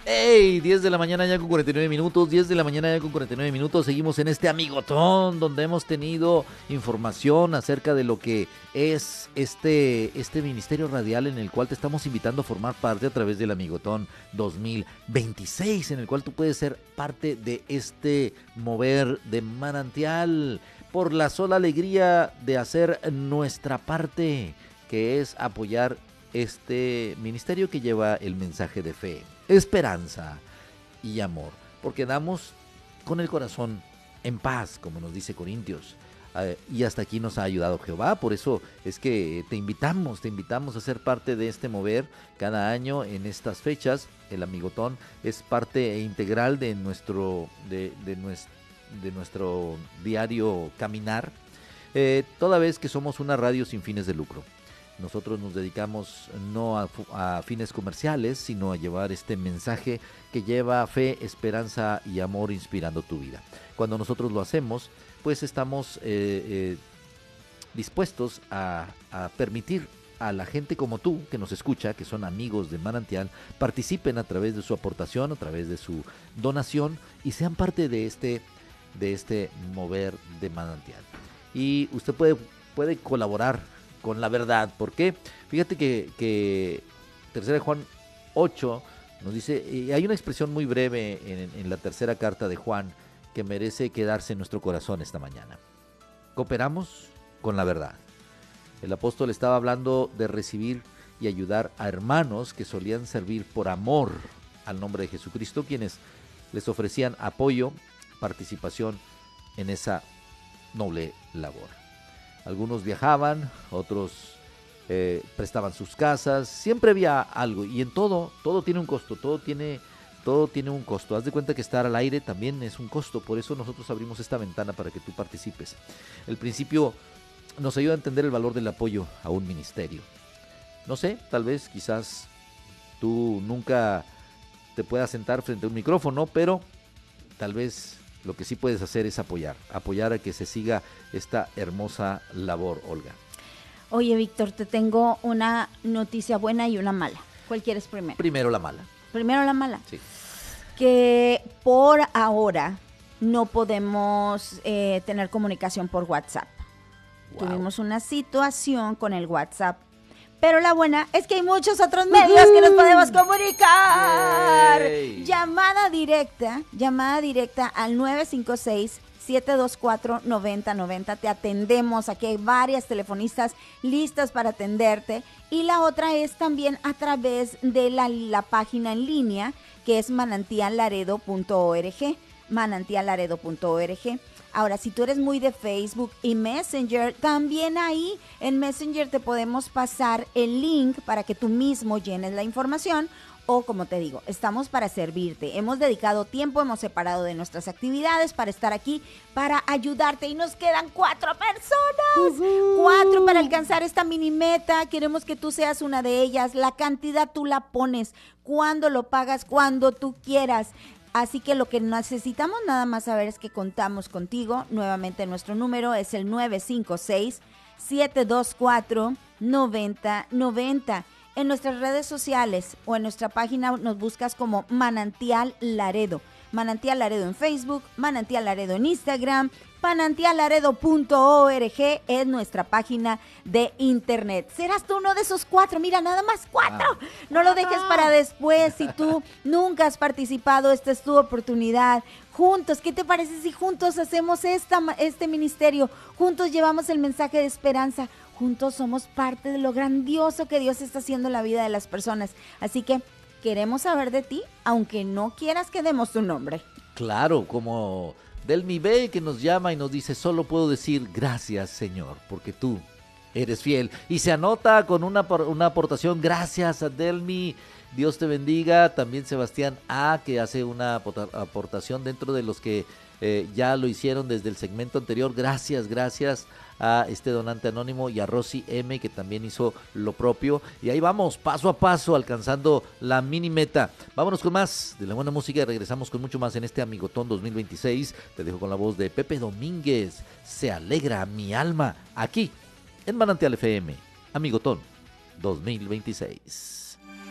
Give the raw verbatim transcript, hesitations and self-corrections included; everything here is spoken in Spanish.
Hey, diez de la mañana ya con cuarenta y nueve minutos, diez de la mañana ya con cuarenta y nueve minutos, seguimos en este amigotón donde hemos tenido información acerca de lo que es este, este ministerio radial en el cual te estamos invitando a formar parte a través del amigotón dos mil veintiséis, en el cual tú puedes ser parte de este mover de manantial por la sola alegría de hacer nuestra parte, que es apoyar este ministerio que lleva el mensaje de fe, esperanza y amor, porque damos con el corazón en paz, como nos dice Corintios, eh, y hasta aquí nos ha ayudado Jehová. Por eso es que te invitamos, te invitamos a ser parte de este mover cada año en estas fechas. El amigotón es parte integral de nuestro, de, de nuestro, de nuestro diario caminar, eh, toda vez que somos una radio sin fines de lucro. Nosotros nos dedicamos no a, a fines comerciales, sino a llevar este mensaje que lleva fe, esperanza y amor inspirando tu vida. Cuando nosotros lo hacemos, pues estamos eh, eh, dispuestos a, a permitir a la gente como tú, que nos escucha, que son amigos de Manantial, participen a través de su aportación, a través de su donación y sean parte de este, de este mover de Manantial. Y usted puede, puede colaborar con la verdad. ¿Por qué? Fíjate que, que tercera de Juan ocho nos dice, y hay una expresión muy breve en, en la tercera carta de Juan que merece quedarse en nuestro corazón esta mañana. Cooperamos con la verdad. El apóstol estaba hablando de recibir y ayudar a hermanos que solían servir por amor al nombre de Jesucristo, quienes les ofrecían apoyo, participación en esa noble labor. Algunos viajaban, otros eh, prestaban sus casas, siempre había algo, y en todo, todo tiene un costo, todo tiene, todo tiene un costo. Haz de cuenta que estar al aire también es un costo, por eso nosotros abrimos esta ventana para que tú participes. El principio nos ayuda a entender el valor del apoyo a un ministerio. No sé, tal vez, quizás tú nunca te puedas sentar frente a un micrófono, pero tal vez lo que sí puedes hacer es apoyar, apoyar a que se siga esta hermosa labor, Olga. Oye, Víctor, te tengo una noticia buena y una mala. ¿Cuál quieres primero? Primero la mala. Primero la mala. Sí. Que por ahora no podemos eh, tener comunicación por WhatsApp. Wow. Tuvimos una situación con el WhatsApp. Pero la buena es que hay muchos otros medios que nos podemos comunicar. Yay. Llamada directa, llamada directa al nueve cinco seis, siete dos cuatro, nueve cero nueve cero. Te atendemos, aquí hay varias telefonistas listas para atenderte. Y la otra es también a través de la, la página en línea, que es manantial laredo punto org, manantial laredo punto org. Ahora, si tú eres muy de Facebook y Messenger, también ahí en Messenger te podemos pasar el link para que tú mismo llenes la información. O como te digo, estamos para servirte. Hemos dedicado tiempo, hemos separado de nuestras actividades para estar aquí, para ayudarte. Y nos quedan cuatro personas. Uh-huh. Cuatro para alcanzar esta mini meta. Queremos que tú seas una de ellas. La cantidad tú la pones. Cuando lo pagas, cuando tú quieras. Así que lo que necesitamos nada más saber es que contamos contigo. Nuevamente nuestro número es el nueve cinco seis, siete dos cuatro, nueve cero nueve cero. En nuestras redes sociales o en nuestra página nos buscas como Manantial Laredo. Manantial Laredo en Facebook, Manantial Laredo en Instagram, manantial laredo punto org es nuestra página de internet. Serás tú uno de esos cuatro, mira, nada más cuatro. Ah. No lo dejes para después. Si tú nunca has participado, esta es tu oportunidad. Juntos, ¿qué te parece si juntos hacemos esta, este ministerio? Juntos llevamos el mensaje de esperanza. Juntos somos parte de lo grandioso que Dios está haciendo en la vida de las personas. Así que queremos saber de ti, aunque no quieras que demos tu nombre. Claro, como Delmi B, que nos llama y nos dice, solo puedo decir gracias, Señor, porque tú eres fiel. Y se anota con una, una aportación, gracias a Delmi, Dios te bendiga. También Sebastián A, que hace una aportación dentro de los que eh, ya lo hicieron desde el segmento anterior. Gracias, gracias a este donante anónimo y a Rosy M, que también hizo lo propio. Y ahí vamos, paso a paso, alcanzando la mini meta. Vámonos con más de la buena música y regresamos con mucho más en este Amigotón dos mil veintiséis. Te dejo con la voz de Pepe Domínguez. Se alegra mi alma, aquí en Manantial F M. Amigotón dos mil veintiséis.